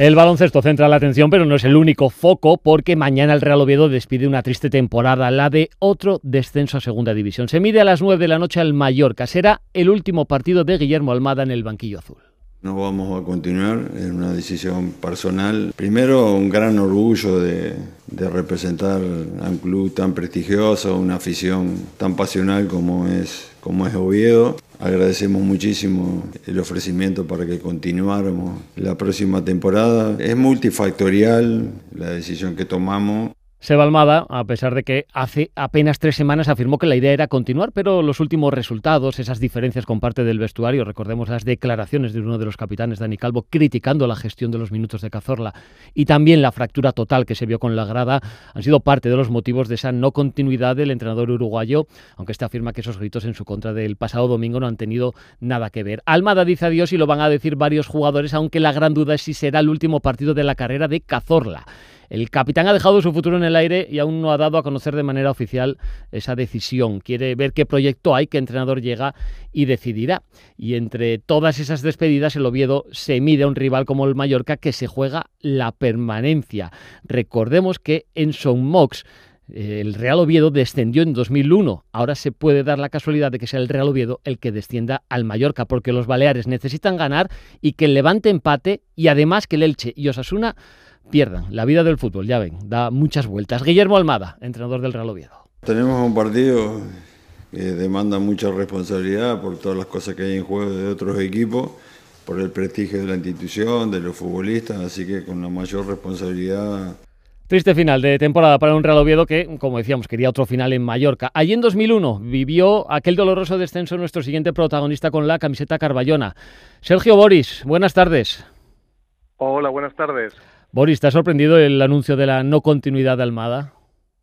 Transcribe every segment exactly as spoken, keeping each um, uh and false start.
El baloncesto centra la atención, pero no es el único foco, porque mañana el Real Oviedo despide una triste temporada, la de otro descenso a Segunda División. Se mide a las nueve de la noche al Mallorca. Será el último partido de Guillermo Almada en el banquillo azul. No vamos a continuar, es una decisión personal. Primero, un gran orgullo de, de representar a un club tan prestigioso, una afición tan pasional como es, como es Oviedo. Agradecemos muchísimo el ofrecimiento para que continuáramos la próxima temporada. Es multifactorial la decisión que tomamos. Seba Almada, a pesar de que hace apenas tres semanas afirmó que la idea era continuar, pero los últimos resultados, esas diferencias con parte del vestuario, recordemos las declaraciones de uno de los capitanes, Dani Calvo, criticando la gestión de los minutos de Cazorla y también la fractura total que se vio con la grada, han sido parte de los motivos de esa no continuidad del entrenador uruguayo, aunque este afirma que esos gritos en su contra del pasado domingo no han tenido nada que ver. Almada dice adiós y lo van a decir varios jugadores, aunque la gran duda es si será el último partido de la carrera de Cazorla. El capitán ha dejado su futuro en el aire y aún no ha dado a conocer de manera oficial esa decisión. Quiere ver qué proyecto hay, qué entrenador llega y decidirá. Y entre todas esas despedidas, el Oviedo se mide a un rival como el Mallorca, que se juega la permanencia. Recordemos que en Son Mox el Real Oviedo descendió en dos mil uno. Ahora se puede dar la casualidad de que sea el Real Oviedo el que descienda al Mallorca, porque los Baleares necesitan ganar y que el Levante empate, y además que el Elche y Osasuna pierdan. La vida del fútbol, ya ven, da muchas vueltas. Guillermo Almada, entrenador del Real Oviedo. Tenemos un partido que demanda mucha responsabilidad por todas las cosas que hay en juego de otros equipos, por el prestigio de la institución, de los futbolistas, así que con la mayor responsabilidad. Triste final de temporada para un Real Oviedo que, como decíamos, quería otro final en Mallorca. Allí en dos mil uno vivió aquel doloroso descenso nuestro siguiente protagonista con la camiseta carballona. Sergio Boris, buenas tardes. Hola, buenas tardes. Boris, ¿te ha sorprendido el anuncio de la no continuidad de Almada?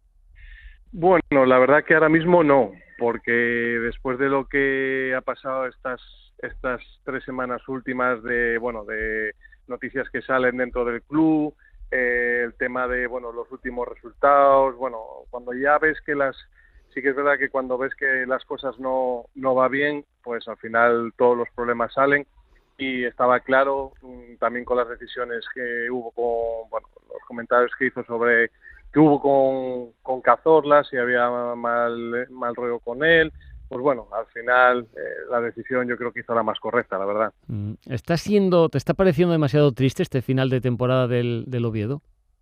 Bueno, la verdad que ahora mismo no, porque después de lo que ha pasado estas estas tres semanas últimas de bueno de noticias que salen dentro del club, eh, el tema de bueno los últimos resultados, bueno, cuando ya ves que las sí que es verdad que cuando ves que las cosas no no va bien, pues al final todos los problemas salen. Y estaba claro también con las decisiones que hubo con, bueno, los comentarios que hizo sobre que hubo con, con Cazorla, si había mal, mal rollo con él. Pues bueno, al final eh, la decisión yo creo que hizo la más correcta, la verdad. ¿Está siendo, te está pareciendo demasiado triste este final de temporada del, del Oviedo?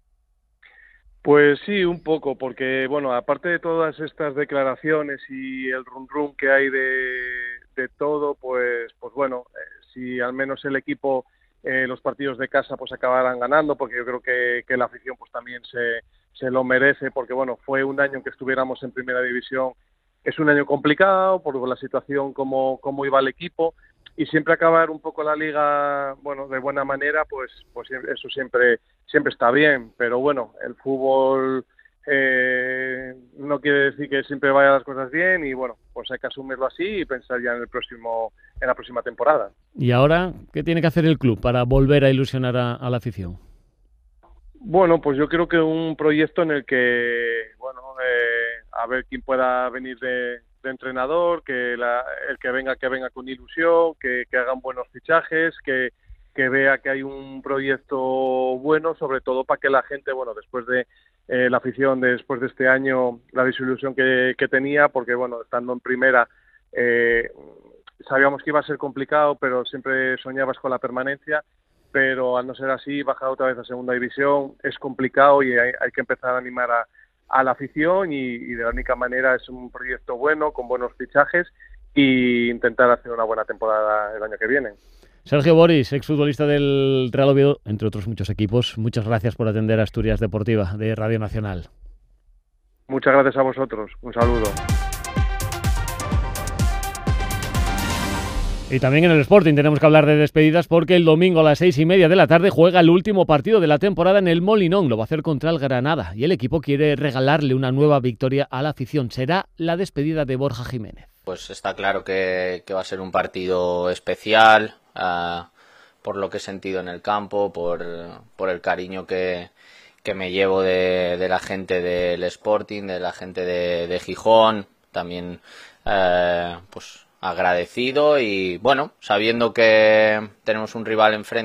Pues sí, un poco, porque bueno, aparte de todas estas declaraciones y el rum rum que hay de, de todo, pues, pues bueno, eh, si al menos el equipo, eh, los partidos de casa pues acabaran ganando, porque yo creo que, que la afición pues también se, se lo merece, porque bueno, fue un año que estuviéramos en primera división, es un año complicado por la situación como, como iba el equipo, y siempre acabar un poco la liga, bueno, de buena manera, pues, pues eso siempre, siempre está bien, pero bueno, el fútbol eh, no quiere decir que siempre vayan las cosas bien y bueno, pues hay que asumirlo así y pensar ya en el próximo, en la próxima temporada. ¿Y ahora qué tiene que hacer el club para volver a ilusionar a, a la afición? Bueno, pues yo creo que un proyecto en el que, bueno, eh, a ver quién pueda venir de, de entrenador, que la, el que venga, que venga con ilusión, que, que hagan buenos fichajes, que, que vea que hay un proyecto bueno, sobre todo para que la gente, bueno, después de eh, la afición, de, después de este año, la desilusión que, que tenía, porque bueno, estando en primera, eh, sabíamos que iba a ser complicado, pero siempre soñabas con la permanencia. Pero al no ser así, bajar otra vez a segunda división es complicado y hay, hay que empezar a animar a, a la afición y, y de la única manera es un proyecto bueno, con buenos fichajes e intentar hacer una buena temporada el año que viene. Sergio Boris, exfutbolista del Real Oviedo, entre otros muchos equipos, muchas gracias por atender a Asturias Deportiva de Radio Nacional. Muchas gracias a vosotros, un saludo. Y también en el Sporting tenemos que hablar de despedidas porque el domingo a las seis y media de la tarde juega el último partido de la temporada en el Molinón. Lo va a hacer contra el Granada y el equipo quiere regalarle una nueva victoria a la afición. Será la despedida de Borja Jiménez. Pues está claro que, que va a ser un partido especial uh, por lo que he sentido en el campo, por, por el cariño que, que me llevo de, de la gente del Sporting, de la gente de, de Gijón, también uh, pues agradecido y bueno, sabiendo que tenemos un rival enfrente